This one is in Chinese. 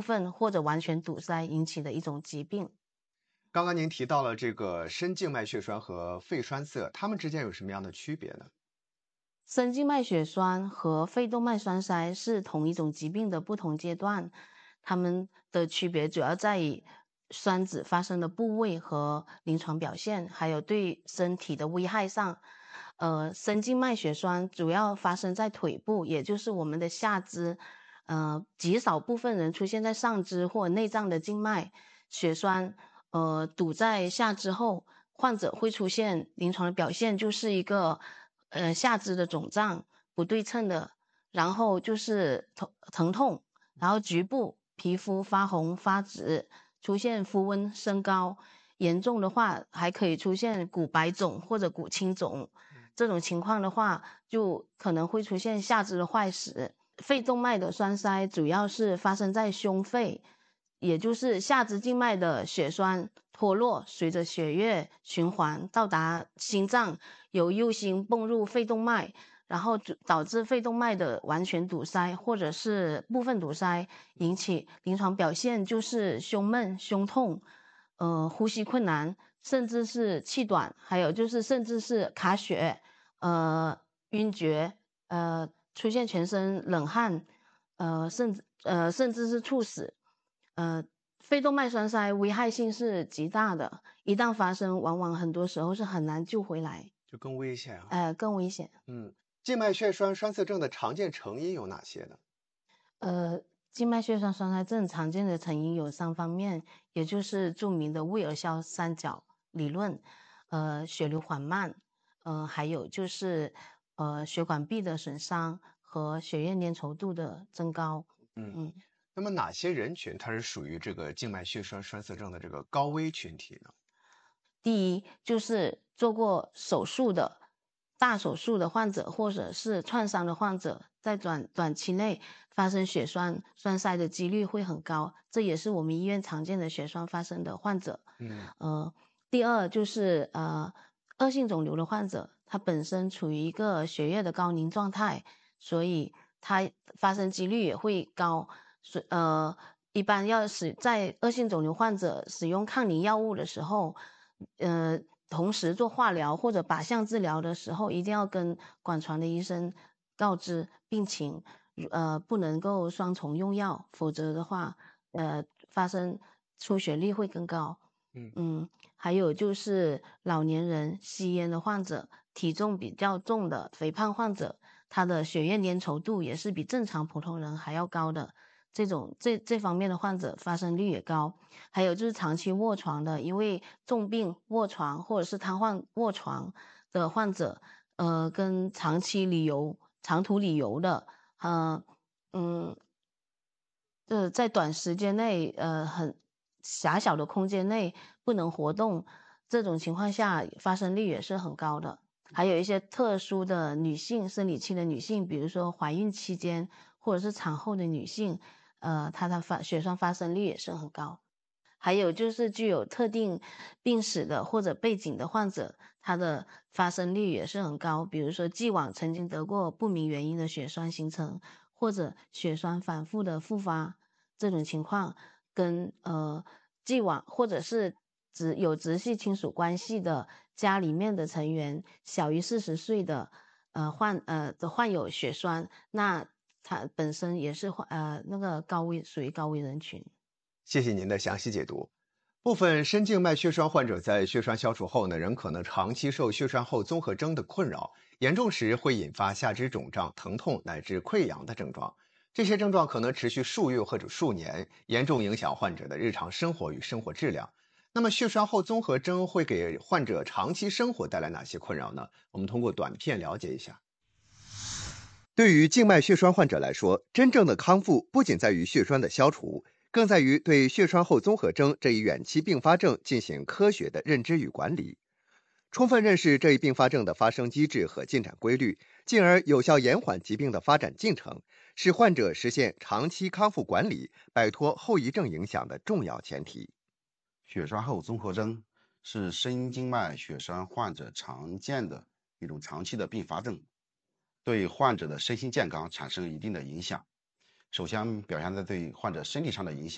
分或者完全堵塞引起的一种疾病。 刚刚您提到了这个深静脉血栓和肺栓塞，它们之间有什么样的区别呢？ 深静脉血栓和肺动脉栓塞是同一种疾病的不同阶段，它们的区别主要在于栓子发生的部位和临床表现，还有对身体的危害上。深静脉血栓主要发生在腿部，也就是我们的下肢，极少部分人出现在上肢或内脏的静脉。血栓堵在下肢后，患者会出现临床的表现，就是一个下肢的肿胀不对称的，然后就是疼痛，然后局部皮肤发红发紫，出现肤温升高，严重的话还可以出现骨白肿或者骨青肿。这种情况的话，就可能会出现下肢的坏死。肺动脉的栓塞主要是发生在胸肺，也就是下肢静脉的血栓脱落，随着血液循环到达心脏，由右心泵入肺动脉，然后导致肺动脉的完全堵塞或者是部分堵塞，引起临床表现就是胸闷、胸痛，呼吸困难，甚至是气短，还有就是甚至是卡血，晕厥，出现全身冷汗，甚至是猝死。呃，肺动脉栓塞危害性是极大的，一旦发生，往往很多时候是很难救回来， 就更危险啊。 更危险。 静脉血栓栓塞症的常见成因有哪些呢？ 呃，静脉血栓栓塞症常见的成因有3方面，也就是著名的魏尔肖三角理论，血流缓慢，还有就是血管壁的损伤和血液粘稠度的增高。 嗯， 嗯。 那么哪些人群它是属于这个静脉血栓栓塞症的这个高危群体呢？ 第一就是做过手术的大手术的患者，或者是创伤的患者，在短期内发生血栓栓塞的几率会很高，这也是我们医院常见的血栓发生的患者。第二就是恶性肿瘤的患者，他本身处于一个血液的高凝状态，所以它发生几率也会高。一般在恶性肿瘤患者使用抗凝药物的时候，同时做化疗或者靶向治疗的时候，一定要跟管床的医生告知病情，不能够双重用药，否则的话，发生出血率会更高。还有就是老年人、吸烟的患者、体重比较重的肥胖患者，他的血液粘稠度也是比正常普通人还要高的。这方面的患者发生率也高。还有就是长期卧床的，因为重病卧床或者是瘫痪卧床的患者，跟长途旅游的，呃，嗯，在短时间内，很狭小的空间内不能活动，这种情况下发生率也是很高的。还有一些特殊的女性生理期的女性，比如说怀孕期间或者是产后的女性，她的血栓发生率也是很高。还有就是具有特定病史的或者背景的患者，他的发生率也是很高。比如说既往曾经得过不明原因的血栓形成，或者血栓反复的复发，这种情况跟既往或者是有直系亲属关系的家里面的成员小于40岁的患有血栓，那他本身也是那个属于高危人群。 谢谢您的详细解读。部分深静脉血栓患者在血栓消除后呢，仍可能长期受血栓后综合征的困扰，严重时会引发下肢肿胀、疼痛乃至溃疡的症状。这些症状可能持续数月或者数年，严重影响患者的日常生活与生活质量。那么，血栓后综合征会给患者长期生活带来哪些困扰呢？我们通过短片了解一下。对于静脉血栓患者来说，真正的康复不仅在于血栓的消除，更在于对血栓后综合征这一远期并发症进行科学的认知与管理，充分认识这一并发症的发生机制和进展规律，进而有效延缓疾病的发展进程，是患者实现长期康复管理、摆脱后遗症影响的重要前提。 血栓后综合征是深静脉血栓患者常见的一种长期的并发症，对患者的身心健康产生一定的影响。首先表现在对患者身体上的影响。